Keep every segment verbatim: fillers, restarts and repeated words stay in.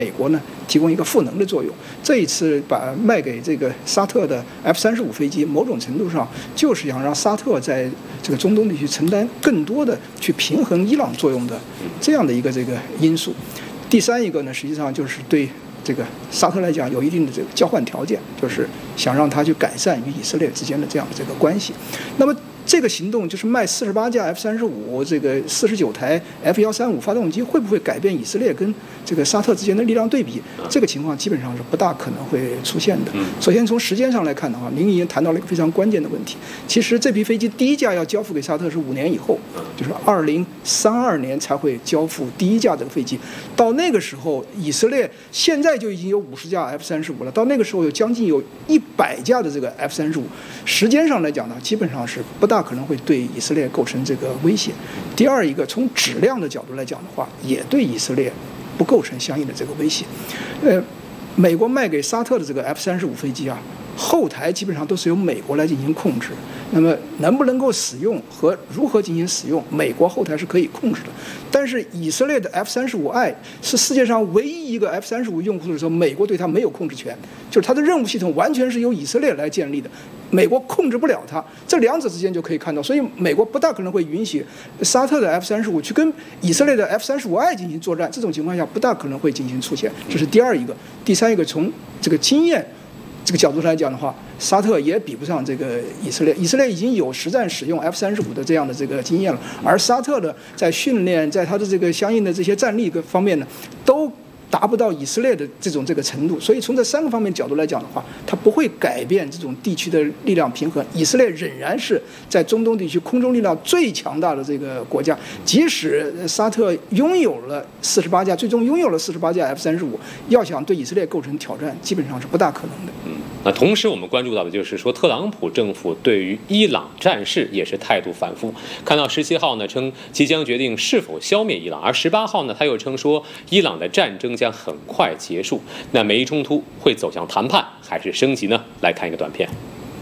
美国呢提供一个赋能的作用。这一次把卖给这个沙特的 F 三十五飞机，某种程度上就是想让沙特在这个中东地区承担更多的去平衡伊朗作用的这样的一个这个因素。第三一个呢，实际上就是对这个沙特来讲有一定的这个交换条件，就是想让他去改善与以色列之间的这样的这个关系。那么这个行动就是卖四十八架 F 三十五，这个四十九台 F 一三五发动机，会不会改变以色列跟这个沙特之间的力量对比？这个情况基本上是不大可能会出现的。首先从时间上来看的话，您已经谈到了一个非常关键的问题。其实这批飞机第一架要交付给沙特是五年以后，就是二零三二年才会交付第一架这个飞机。到那个时候，以色列现在就已经有五十架 F 三十五了，到那个时候有将近有一百架的这个 F 三十五。时间上来讲呢，基本上是不大可能会对以色列构成这个威胁。第二一个，从质量的角度来讲的话，也对以色列不构成相应的这个威胁。呃，美国卖给沙特的这个 F 三十五飞机啊，后台基本上都是由美国来进行控制。那么能不能够使用和如何进行使用，美国后台是可以控制的。但是以色列的 F 三十五 I 是世界上唯一一个 F 三十五用户的时候，美国对它没有控制权，就是它的任务系统完全是由以色列来建立的，美国控制不了它。这两者之间就可以看到，所以美国不大可能会允许沙特的 F 三十五去跟以色列的 F 三十五 I 进行作战，这种情况下不大可能会进行出现。这是第二一个。第三一个，从这个经验这个角度来讲的话，沙特也比不上这个以色列。以色列已经有实战使用 F 三十五的这样的这个经验了，而沙特的在训练，在它的这个相应的这些战力各方面呢，都达不到以色列的这种这个程度。所以从这三个方面角度来讲的话，它不会改变这种地区的力量平衡。以色列仍然是在中东地区空中力量最强大的这个国家，即使沙特拥有了四十八架，最终拥有了四十八架 F 三十五，要想对以色列构成挑战，基本上是不大可能的。 嗯，那同时我们关注到的就是说，特朗普政府对于伊朗战事也是态度反复。看到十七号呢称即将决定是否消灭伊朗，而十八号呢他又称说伊朗的战争将很快结束。那美伊冲突会走向谈判还是升级呢？来看一个短片。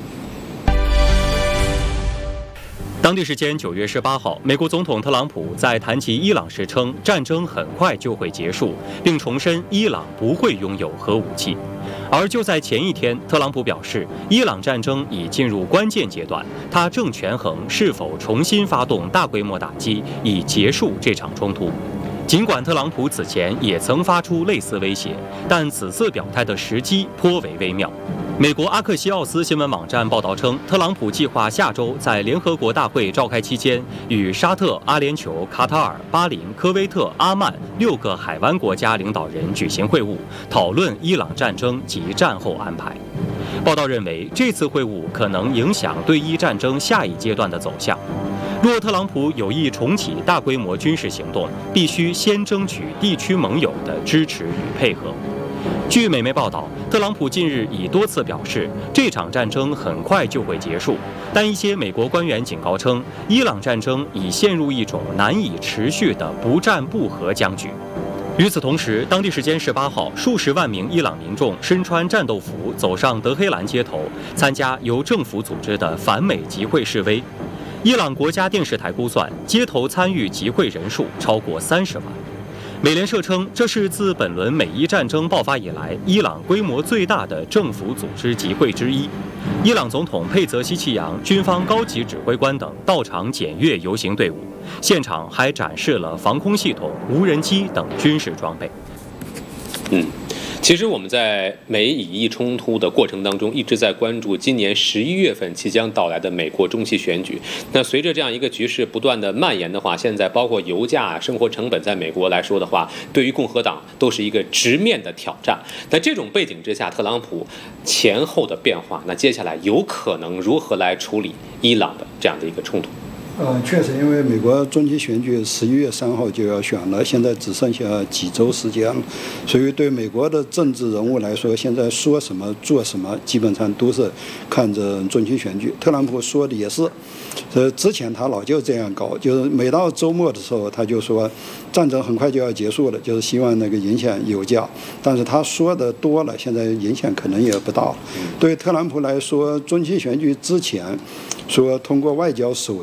当地时间九月十八号，美国总统特朗普在谈及伊朗时称，战争很快就会结束，并重申伊朗不会拥有核武器。而就在前一天，特朗普表示，伊朗战争已进入关键阶段，他正权衡是否重新发动大规模打击，以结束这场冲突。尽管特朗普此前也曾发出类似威胁，但此次表态的时机颇为微妙。美国阿克西奥斯新闻网站报道称，特朗普计划下周在联合国大会召开期间，与沙特、阿联酋、卡塔尔、巴林、科威特、阿曼六个海湾国家领导人举行会晤，讨论伊朗战争及战后安排。报道认为，这次会晤可能影响对伊战争下一阶段的走向。若特朗普有意重启大规模军事行动，必须先争取地区盟友的支持与配合。据美媒报道，特朗普近日已多次表示，这场战争很快就会结束，但一些美国官员警告称，伊朗战争已陷入一种难以持续的不战不和僵局。与此同时，当地时间十八号，数十万名伊朗民众身穿战斗服走上德黑兰街头，参加由政府组织的反美集会示威。伊朗国家电视台估算，街头参与集会人数超过三十万。美联社称，这是自本轮美伊战争爆发以来，伊朗规模最大的政府组织集会之一。伊朗总统佩泽希奇扬、军方高级指挥官等到场检阅游行队伍，现场还展示了防空系统、无人机等军事装备。 嗯。其实我们在美以伊冲突的过程当中，一直在关注今年十一月份即将到来的美国中期选举。那随着这样一个局势不断的蔓延的话，现在包括油价、生活成本，在美国来说的话，对于共和党都是一个直面的挑战。那这种背景之下，特朗普前后的变化，那接下来有可能如何来处理伊朗的这样的一个冲突？ 呃，确实，因为美国中期选举十一月三号就要选了，现在只剩下几周时间了，所以对美国的政治人物来说，现在说什么做什么，基本上都是看着中期选举。特朗普说的也是，呃，之前他老就这样搞，就是每到周末的时候，他就说战争很快就要结束了，就是希望那个影响油价。但是他说的多了，现在影响可能也不大。对特朗普来说，中期选举之前说通过外交手段跟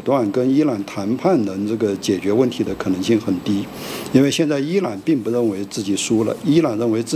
跟伊朗谈判能这个解决问题的可能性很低，因为现在伊朗并不认为自己输了，伊朗认为自